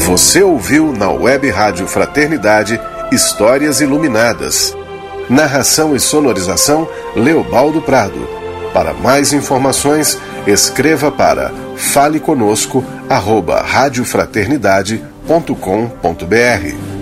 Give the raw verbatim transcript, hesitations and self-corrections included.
Você ouviu na Web Rádio Fraternidade Histórias Iluminadas. Narração e sonorização Leobaldo Prado. Para mais informações, escreva para fale conosco arroba radiofraternidade ponto com ponto br.